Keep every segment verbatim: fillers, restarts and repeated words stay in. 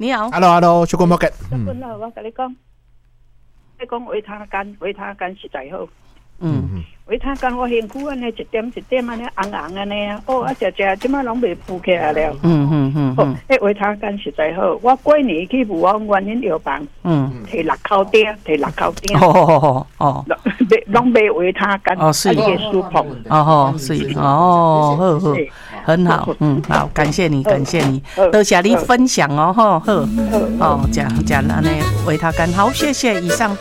你好 ，Hello Hello， 小关 Pocket。 小关啊，我跟你讲，你讲维他干，维他干实在好。 嗯， 维他干我辛苦安尼一点一点安尼红红安尼啊，哦啊食食，即摆拢袂浮起来了。 嗯嗯嗯嗯， 迄维他干实在好。我过年去武汉原因药房，嗯，摕六口丁，摕六口丁。 哦哦哦， 拢买维他干， 哦是， 也舒服。 哦吼是，哦好好，很好，嗯好，感谢你，感谢你，多谢你分享哦，好好，哦讲讲安尼维他干，好，谢谢，以上。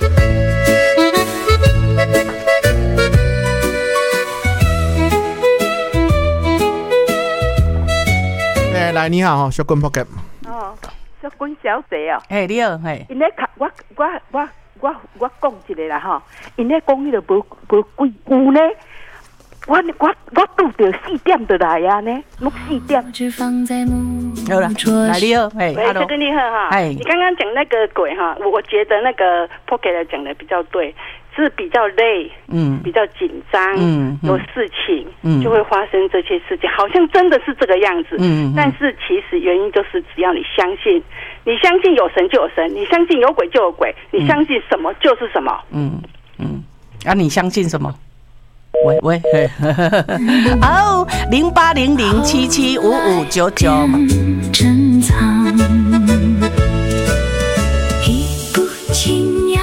来，你好，小关 Pocket。 哦，小关小姐哦。 嘿，你好，嘿。 因咧，我我我我我讲一个啦吼，因咧讲迄个无无几久呢，我我我拄着四点就来啊呢，录四点。 好了，来你好，嘿 ，Hello， 小你好哈。哎，你刚刚讲那个鬼哈，我我觉得那个 Pocket 讲的比较对。是比较累，嗯，比较紧张，嗯，有事情，嗯，就会发生这些事情，好像真的是这个样子，嗯，但是其实原因就是只要你相信，你相信有神就有神，你相信有鬼就有鬼，你相信什么就是什么，嗯嗯，啊，你相信什么？喂喂，好，零八零零七七五五九九。珍藏一股清雅。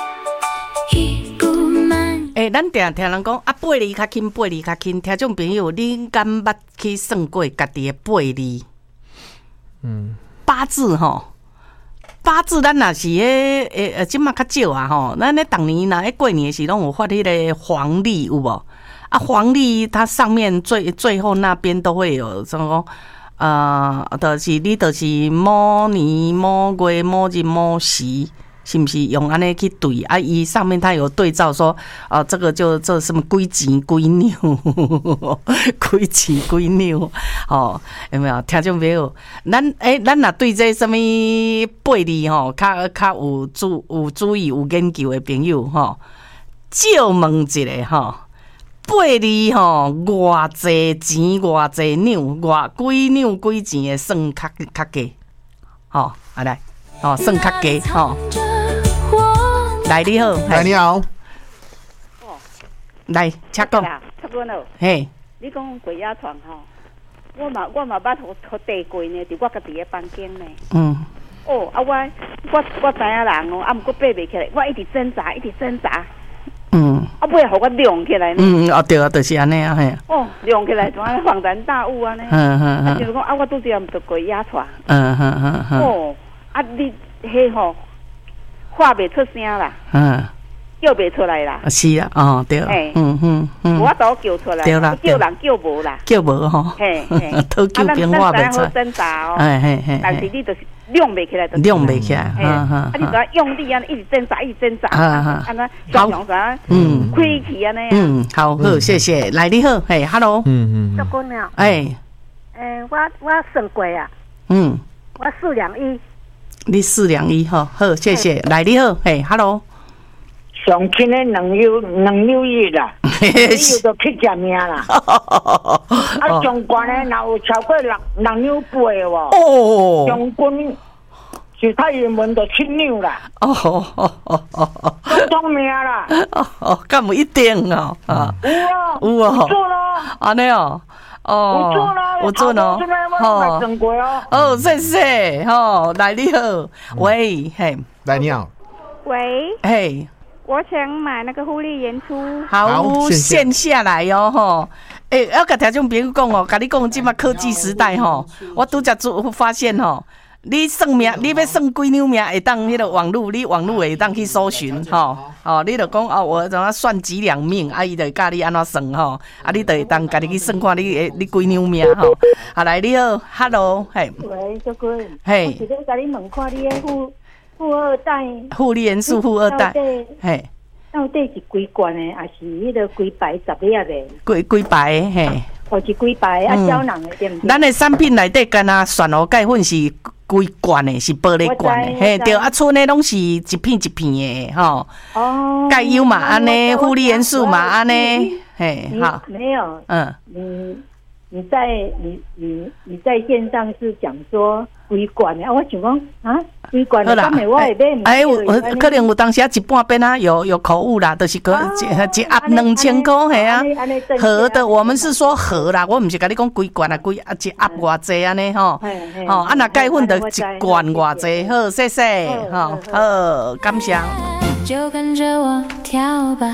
欸、咱定听人讲啊，八字较轻，八字较轻。听众朋友，你敢捌去算过家己的八字？嗯，八字吼，八字咱若是诶诶呃，即马较少啊吼。咱咧逐年若咧过年的时，拢有发迄个黄历有无？啊，黄历它上面最最后那边都会有什么？呃，就是你就是某年某月某日某时。是不是用安尼去对啊？伊上面它有对照说，哦、呃，这个就这什么几钱几两，几钱几两，哦，有没有？听众朋友，咱诶、欸，咱若对这什么八字吼，较较有注有注意有研究的朋友吼，借问一下吼，八字吼偌济钱偌济两，偌几两几钱的算较较低，吼、哦，啊来，哦，算较低，吼、哦。来你好， 来你好， 哦， 来，请讲。 差不多了。 嘿， 你讲鬼压床吼，我嘛我嘛捌互互地过呢，伫我家己的房间呢。嗯。哦，啊我我我知影人哦，啊毋过爬袂起来，我一直挣扎，一直挣扎。嗯。啊尾互我亮起来呢。嗯， 哦对啊，就是安尼啊，嘿。 哦，亮起来，怎啊恍然大悟啊呢？嗯嗯嗯。啊就是讲啊，我拄则毋着鬼压床。嗯嗯嗯嗯。哦，啊你迄吼。话袂出声啦，嗯，叫袂出来啦， 是啊，哦对，嗯嗯嗯， 我都叫出来，对啦，叫人叫无啦， 叫无吼，嘿嘿，都叫变话袂出， 挣扎哦， 嘿嘿嘿， 但是你就是亮袂起来， 亮袂起来，哈哈， 啊你只要用力啊，一直挣扎，一直挣扎，啊哈，安尼上上啥，嗯，开起安尼， 嗯，好好，谢谢，来你好，嘿 ，hello， 嗯嗯，小姑娘， 哎， 诶，我我算过啊，嗯，我四两一。 你四两一哈，好，谢谢。来你好，嘿 ，hello。 上轻的两六两六一啦，你有都去食命啦。啊，上悬的若有超过六六两八哦。哦。上悬是太阳门就七两啦。哦哦哦哦哦。中命啦。 哦哦，敢有一定哦？啊。 有啊。 有啊。 做咯。 安尼哦。哦， 有做啦， 有做哦， 哦，算过哦， 哦，谢谢，吼，来你好，喂，嘿， 来你好， 喂， 嘿， 我想买那个护理演出， 好，线下来哦，吼，诶，要甲听众朋友讲哦，甲你讲，即马科技时代吼，我拄则发现吼。你算命，你要算几两命会当迄个网络，你网络会当去搜寻吼，哦，你就讲哦，我怎样算几两命，啊，伊就教你安怎算吼，啊，你就会当家己去算看你你几两命吼。啊，来你好 ，Hello， 嘿， 喂，小君， 嘿， 我是咧甲你问看你的富富二代， 护理元素富二代，嘿， 到底是几罐的，还是迄个几排十粒的？ 几几排的嘿， 或是几排啊？胶囊的对不对？ 咱的产品内底干那旋螺钙粉是。规罐的是玻璃罐的，嘿对，啊，剩的拢是一片一片的吼。哦。钙油嘛安尼，护理元素嘛安尼，嘿好。 没有。嗯。嗯， 你在你你你在线上是讲说规罐的，我想讲啊，规罐的，刚才我会买， 哎，我可能有当时啊一半边啊有有口误啦，就是个一一盒两千块系啊，盒的我们是说盒啦，我唔是跟你讲规罐啊，规啊一盒偌济安尼吼，吼啊那钙粉的一罐偌济，好谢谢，吼好感谢。就跟着我跳吧。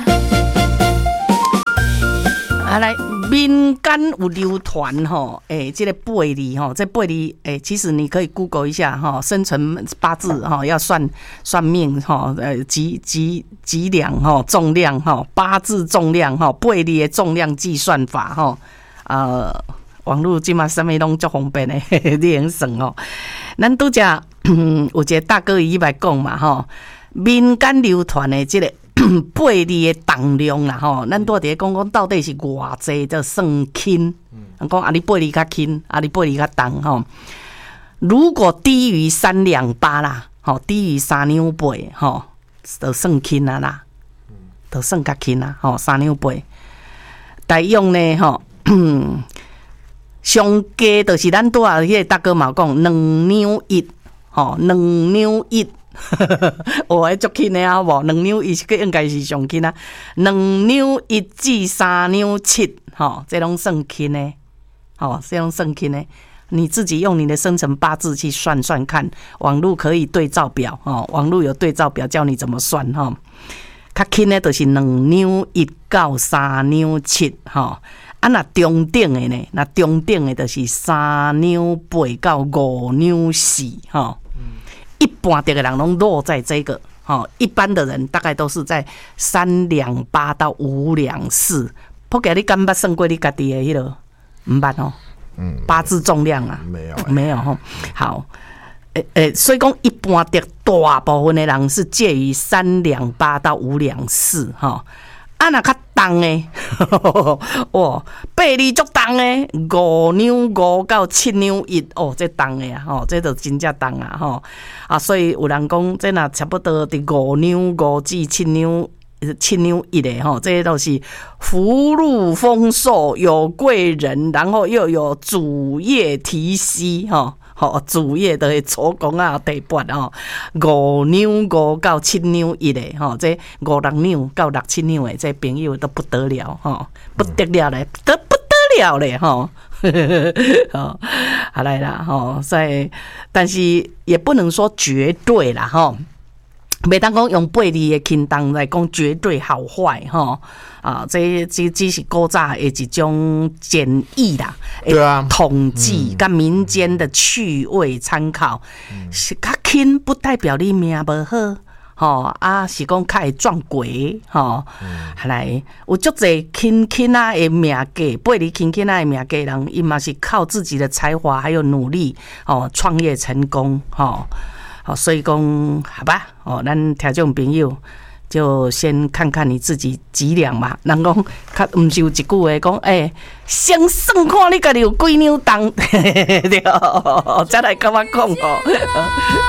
啊来。民间有流传吼，诶，这个背离吼，这背离诶，其实你可以 Google 一下哈，生辰八字哈，要算算命哈，呃，几几几两哈，重量哈，八字重量哈，背离的重量计算法哈，呃，网络今嘛什么拢足方便的，你能算哦。咱拄只有一个大哥伊来讲嘛吼，民间流传的这个。背离的重量啦吼，咱拄伫讲讲到底是偌济就算轻，人讲啊你背离较轻，啊你背离较重吼。如果低于三两八啦，吼低于三两八吼，就算轻啊啦，就算较轻啊，吼三两八。大用呢吼，上加就是咱拄啊迄个大哥嘛讲两两一，吼两两一。我迄足轻的啊，无两两一个应该是上轻啊，两两一至三两七，吼，这拢算轻的，吼，这拢算轻的。你自己用你的生辰八字去算算看，网络可以对照表，吼，网络有对照表教你怎么算，吼。较轻的就是两两一到三两七，吼。啊，那中等的呢？那中等的就是三两八到五两四，吼。一般的人拢落在这个，哦，一般的人大概都是在三两八到五两四。不过你敢捌算过你家己的迄落？唔捌哦，嗯，八字重量啊， 没有， 没有吼。好，诶、欸、诶、欸，所以讲一般的大部分的人是介于三两八到五两四，哈。啊，若较重诶，哦，八字足重诶，五两五到七两一，哦，这重诶啊，吼，这就真正重啊，吼啊，所以有人讲，这若差不多伫五两五至七两七两一诶，吼，这都是福禄丰寿，有贵人，然后又有主业提息，吼。吼，主业的粗工啊，地八哦，五两五到七两一的吼，这五六两到六七两的，这朋友都不得了吼，不得了嘞，得不得了嘞吼，好，好来啦吼，所以但是也不能说绝对啦吼。袂当讲用背离的轻重来讲绝对好坏吼啊，这这只是古早的一种简易啦， 对啊， 统计跟民间的趣味参考，是较轻不代表你命不好。吼、哦、啊，是讲较会撞鬼吼，嗯、来有足侪轻轻啊的命价，背离轻轻啊的命价人，伊嘛是靠自己的才华还有努力哦，创业成功吼。好，所以讲好吧，哦，咱听众朋友就先看看你自己几两嘛。人讲，较毋是有一句话讲，诶、欸，先算看你家己有几两重，对，再来甲我讲哦。